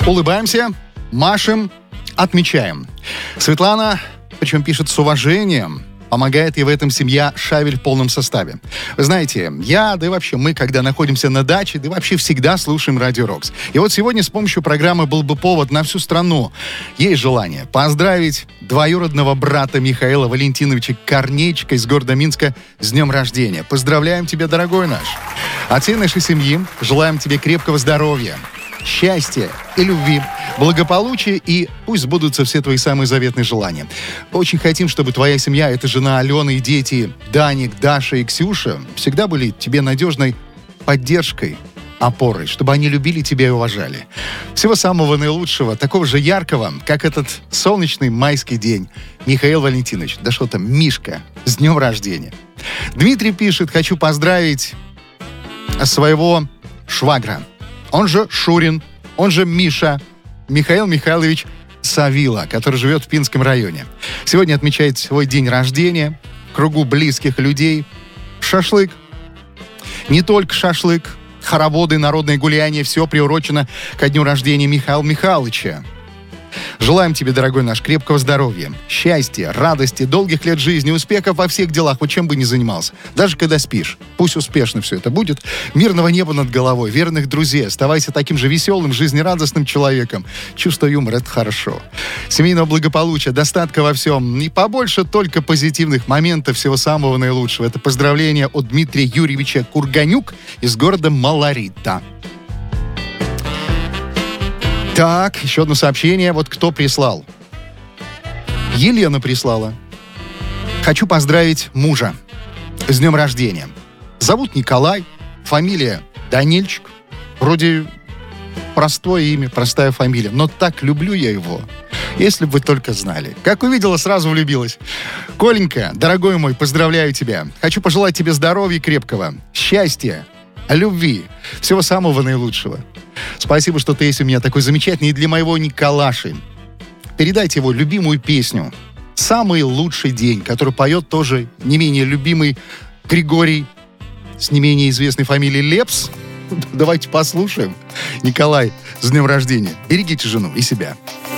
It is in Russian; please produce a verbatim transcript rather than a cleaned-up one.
Улыбаемся, машем, отмечаем. Светлана, причем пишет с уважением, помогает ей в этом семья «Шавель» в полном составе. Вы знаете, я, да и вообще мы, когда находимся на даче, да и вообще всегда слушаем Радио Рокс. И вот сегодня с помощью программы был бы повод на всю страну. Есть желание поздравить двоюродного брата Михаила Валентиновича Корнейчика из города Минска с днем рождения. Поздравляем тебя, дорогой наш. От всей нашей семьи желаем тебе крепкого здоровья, счастья и любви, благополучия, и пусть сбудутся все твои самые заветные желания. Очень хотим, чтобы твоя семья, эта жена Алена и дети Даник, Даша и Ксюша, всегда были тебе надежной поддержкой, опорой, чтобы они любили тебя и уважали. Всего самого наилучшего, такого же яркого, как этот солнечный майский день. Михаил Валентинович, да что там, Мишка, с днем рождения. Дмитрий пишет: хочу поздравить своего швагра. Он же Шурин, он же Миша, Михаил Михайлович Савила, который живет в Пинском районе. Сегодня отмечает свой день рождения в кругу близких людей. Шашлык. Не только шашлык, хороводы, народные гуляния, все приурочено ко дню рождения Михаила Михайловича. Желаем тебе, дорогой наш, крепкого здоровья, счастья, радости, долгих лет жизни, успехов во всех делах, вот чем бы ни занимался. Даже когда спишь, пусть успешно все это будет. Мирного неба над головой, верных друзей. Оставайся таким же веселым, жизнерадостным человеком. Чувство юмора — это хорошо. Семейного благополучия, достатка во всем. И побольше только позитивных моментов, всего самого наилучшего. Это поздравление от Дмитрия Юрьевича Курганюк из города Маларита. Так, еще одно сообщение. Вот кто прислал. Елена прислала. Хочу поздравить мужа с днем рождения. Зовут Николай, фамилия Данильчик. Вроде простое имя, простая фамилия. Но так люблю я его. Если бы вы только знали. Как увидела, сразу влюбилась. Коленька, дорогой мой, поздравляю тебя. Хочу пожелать тебе здоровья крепкого, счастья, любви, всего самого наилучшего. Спасибо, что ты есть у меня такой замечательный. И для моего Николаши передайте его любимую песню «Самый лучший день», который поет тоже не менее любимый Григорий с не менее известной фамилией Лепс. Давайте послушаем. Николай, с днем рождения. Берегите жену и себя.